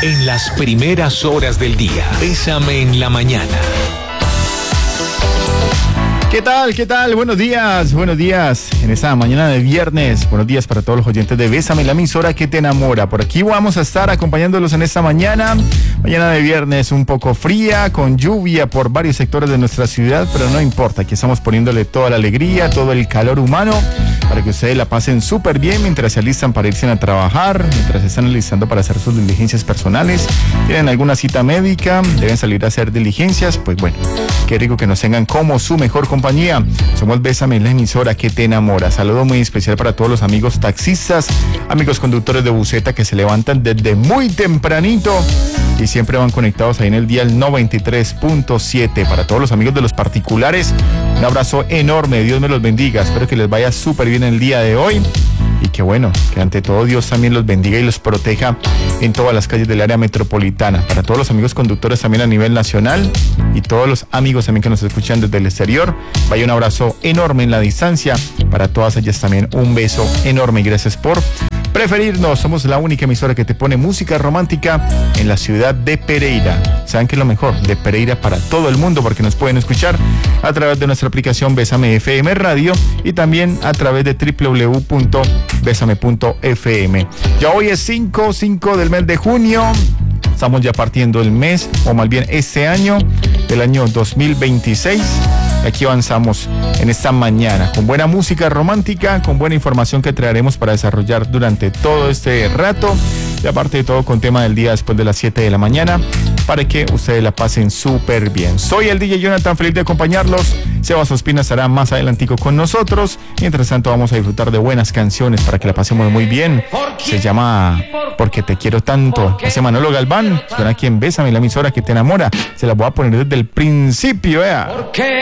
En las primeras horas del día. Bésame en la mañana. ¿Qué tal? ¿Qué tal? Buenos días en esta mañana de viernes. Buenos días para todos los oyentes de Bésame, la emisora que te enamora. Por aquí vamos a estar acompañándolos en esta mañana de viernes un poco fría, con lluvia por varios sectores de nuestra ciudad, pero no importa, aquí estamos poniéndole toda la alegría, todo el calor humano, para que ustedes la pasen súper bien mientras se alistan para irse a trabajar, mientras se están alistando para hacer sus diligencias personales, tienen alguna cita médica, deben salir a hacer diligencias, pues bueno, qué rico que nos tengan como su mejor compañía. Somos Bésame, la emisora que te enamora. Saludo muy especial para todos los amigos taxistas, amigos conductores de buseta que se levantan desde muy tempranito y siempre van conectados ahí en el dial 93.7. Para todos los amigos de los particulares, un abrazo enorme, Dios me los bendiga, espero que les vaya súper bien el día de hoy y que bueno, que ante todo Dios también los bendiga y los proteja en todas las calles del área metropolitana. Para todos los amigos conductores también a nivel nacional y todos los amigos también que nos escuchan desde el exterior, vaya un abrazo enorme en la distancia, para todas ellas también un beso enorme y gracias por preferirnos. Somos la única emisora que te pone música romántica en la ciudad de Pereira. ¿Saben qué es lo mejor? De Pereira para todo el mundo, porque nos pueden escuchar a través de nuestra aplicación Bésame FM Radio y también a través de www.besame.fm. Ya hoy es 5 del mes de junio. Estamos ya partiendo el mes, o más bien este año, del año 2026. Aquí avanzamos en esta mañana con buena música romántica, con buena información que traeremos para desarrollar durante todo este rato y aparte de todo con tema del día después de las 7 de la mañana para que ustedes la pasen súper bien. Soy el DJ Jonathan, feliz de acompañarlos. Sebas Ospina estará más adelantico con nosotros. Mientras tanto vamos a disfrutar de buenas canciones para que la pasemos muy bien. Se llama Porque te quiero tanto. Ese Manolo Galván suena aquí en Bésame, la emisora que te enamora. Se la voy a poner desde el principio, vea. Porque